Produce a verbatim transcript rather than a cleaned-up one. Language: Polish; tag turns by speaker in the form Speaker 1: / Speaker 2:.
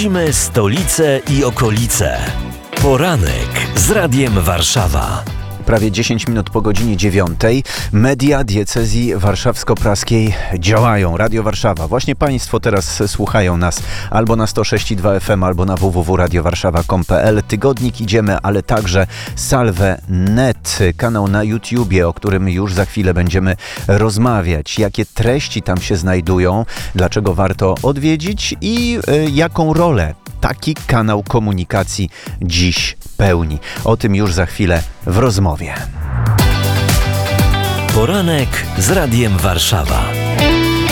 Speaker 1: Śledzimy stolicę i okolice. Poranek z Radiem Warszawa.
Speaker 2: Prawie dziesięć minut po godzinie dziewiątej. Media diecezji warszawsko-praskiej działają. Radio Warszawa. Właśnie Państwo teraz słuchają nas albo na sto sześć i dwa F M, albo na w w w kropka radio warszawa kropka com kropka p l. Tygodnik Idziemy, ale także Salve kropka net, kanał na YouTubie, o którym już za chwilę będziemy rozmawiać. Jakie treści tam się znajdują, dlaczego warto odwiedzić i y, jaką rolę taki kanał komunikacji dziś pełni. O tym już za chwilę w rozmowie.
Speaker 1: Poranek z Radiem Warszawa.